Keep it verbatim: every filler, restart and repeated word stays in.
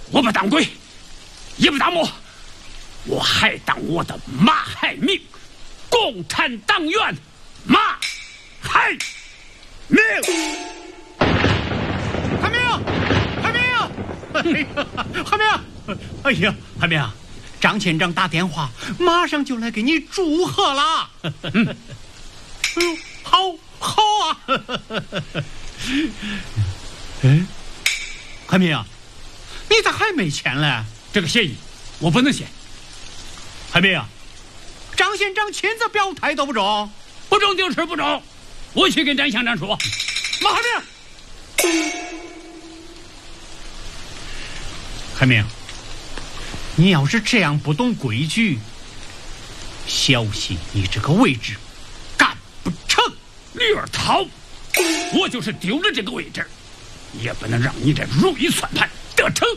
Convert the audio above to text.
我不当鬼，也不当魔，我还当我的马海明，共产党员马海明。 海明，海明，海明，哎呀，海明，张县长打电话，马上就来给你祝贺了。嗯，哎呦，好，好啊。哎，海明啊，你咋还没签嘞？ 这个协议我不能签。 海明啊，张县长亲自表态都不中， 不中就是不中，我去跟张乡长说。 马海明，海明，你要是这样不懂规矩，小心你这个位置干不成。 李尔涛，我就是丢了这个位置，也不能让你这如意算盘得逞。